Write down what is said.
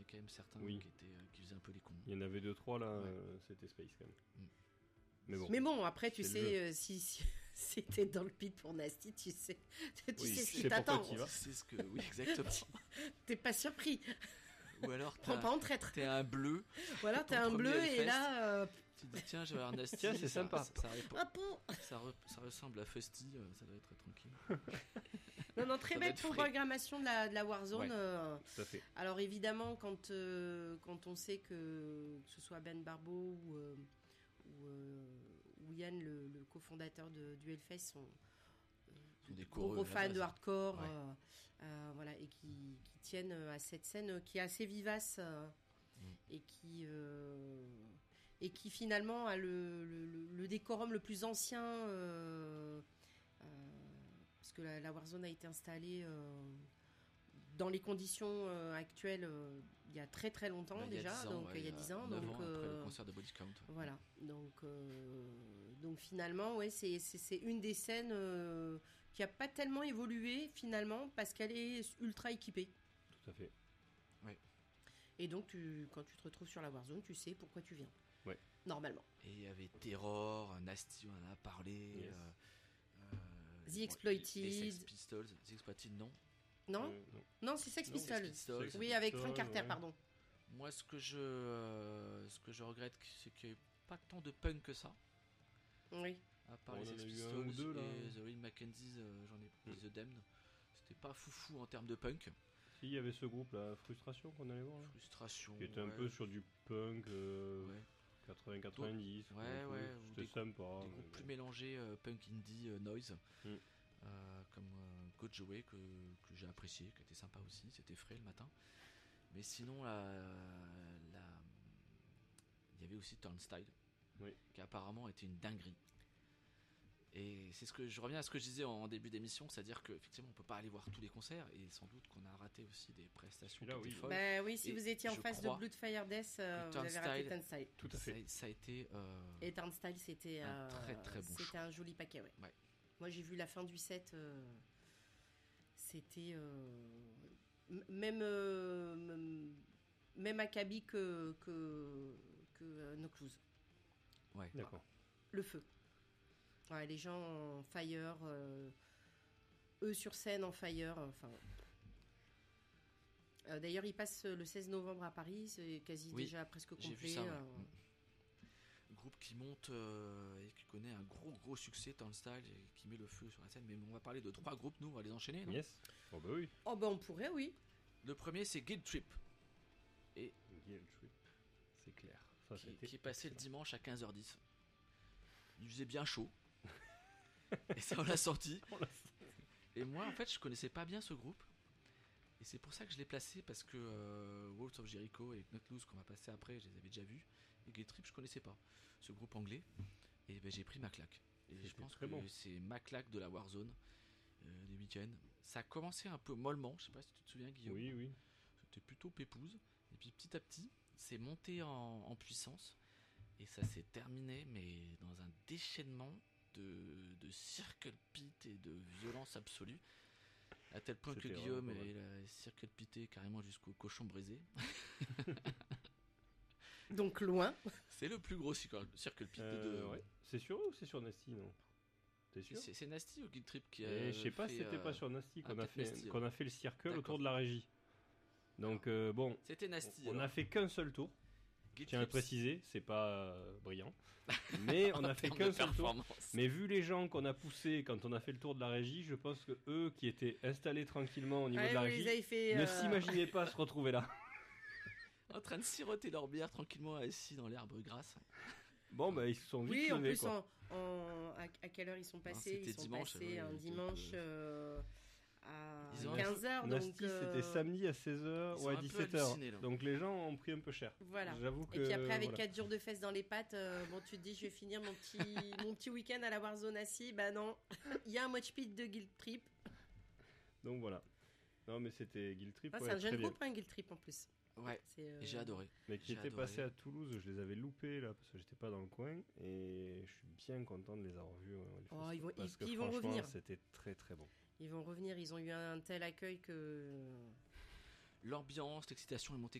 quand même certains qui faisaient un peu les cons. Il y en avait 2-3 là, c'était Space quand même. Mais bon, après, tu sais, si t'es dans le pit pour Nasty, tu sais ce qui t'attend. Tu sais ce que, oui, exactement. T'es pas surpris. Ou alors, prends pas en traître. T'es un bleu. Voilà, t'es un bleu et là, tu te dis, tiens, je vais avoir Nasty. Tiens, c'est sympa. Ça ressemble à Fusty, ça doit être tranquille. Non, très belle programmation de la Warzone. Tout à fait. Alors évidemment, quand on sait que ce soit Ben Barbeau ou Yann, le cofondateur du Hellfest, sont des gros fans de hardcore, voilà, et qui tiennent à cette scène qui est assez vivace et qui finalement a le décorum le plus ancien, parce que la Warzone a été installée dans les conditions actuelles il y a très très longtemps déjà, il y a 10 ans, donc après le concert de Body Count. Voilà, donc finalement c'est une des scènes qui a pas tellement évolué finalement parce qu'elle est ultra équipée. Tout à fait. Ouais. Et donc quand tu te retrouves sur la Warzone, tu sais pourquoi tu viens. Ouais. Normalement. Et il y avait Terror, Nasty, on en a parlé. Yes. The Exploited. Les Sex Pistols. The Exploited, non. Non, c'est Sex Pistols. Oui, avec Frank Carter, pardon. Moi, ce que je regrette, c'est qu'il n'y a pas tant de punk que ça. Oui. À part les Sex Pistols et The Real Mackenzies, j'en ai The Damned. C'était pas foufou en termes de punk. Si, il y avait ce groupe là, Frustration, qu'on allait voir là. Frustration. Qui était un peu sur du punk 80-90. C'était sympa. Des groupes plus mélangés, punk indie, noise. Comme Coach Joey que j'ai apprécié, qui était sympa aussi, c'était frais le matin. Mais sinon il y avait aussi Turnstile, qui apparemment était une dinguerie. Et c'est ce que je reviens à ce que je disais en début d'émission, c'est-à-dire qu'effectivement on peut pas aller voir tous les concerts et sans doute qu'on a raté aussi des prestations folles. Bah oui, si vous étiez en face de Blood Fire Death, vous avez raté Turnstile. Tout à fait. Ça a été et Turnstile, c'était un très très bon c'était un joli paquet, ouais. Moi j'ai vu la fin du set, c'était même acabit que No Clues. Ouais, d'accord. Le feu. Ouais, les gens en fire, eux sur scène en fire, enfin. D'ailleurs, ils passent le 16 novembre à Paris, c'est quasi déjà presque complet. J'ai vu ça, groupe qui monte et qui connaît un gros succès Turnstile et qui met le feu sur la scène. Mais on va parler de 3 groupes, nous on va les enchaîner, non? Yes. Oh bah oui. Oh bah on pourrait, oui. Le premier c'est Guilt Trip. Et Guilt Trip, c'est clair. Ça, qui est passé le dimanche à 15h10. Il faisait bien chaud. Et ça on l'a senti. Et moi en fait je connaissais pas bien ce groupe. Et c'est pour ça que je l'ai placé, parce que Walls of Jericho et Not Loose qu'on va passer après, je les avais déjà vus. Et Guilt Trip, je connaissais pas ce groupe anglais. Et j'ai pris ma claque. Et je pense que c'est ma claque de la Warzone des week-ends. Ça a commencé un peu mollement, je sais pas si tu te souviens, Guillaume. Oui. C'était plutôt pépouze. Et puis petit à petit, c'est monté en puissance. Et ça s'est terminé, mais dans un déchaînement de circle pit et de violence absolue. À tel point que Guillaume il circle pité carrément jusqu'au cochon brisé. Donc loin. C'est le plus gros circle pit de... Ouais. C'est sur eux ou c'est sur Nasty, non? T'es sûr? C'est Nasty ou Guilt Trip qui a... Je sais pas si c'était pas sur Nasty qu'on a fait le circle autour de la régie. Donc bon... C'était Nasty. On a fait qu'un seul tour. Je tiens à le préciser, c'est pas brillant. Mais on a fait qu'un seul tour. Mais vu les gens qu'on a poussés quand on a fait le tour de la régie, je pense que eux qui étaient installés tranquillement au niveau de la régie ne s'imaginaient pas se retrouver là. En train de siroter leur bière tranquillement assis dans l'herbe grasse. Bon bah ils se sont vite levés, quoi. À quelle heure ils sont passés? Ils sont passés un dimanche à 15h. Nasty, c'était samedi à 16h ou à 17h. Donc les gens ont pris un peu cher. Voilà. J'avoue que, et puis après, avec 4 jours de fesses dans les pattes, bon, tu te dis, je vais finir mon petit week-end à la Warzone assis. Bah non, il y a un moch pit de Guilt Trip. Donc voilà. Non, mais c'était Guilt Trip. C'est un jeune groupe, un Guilt Trip en plus. Ouais, j'ai adoré. Mais qui était passé à Toulouse, je les avais loupés là, parce que j'étais pas dans le coin. Et je suis bien content de les avoir vus. Ils vont revenir. C'était très très bon. Ils vont revenir, ils ont eu un tel accueil que... L'ambiance, l'excitation est montée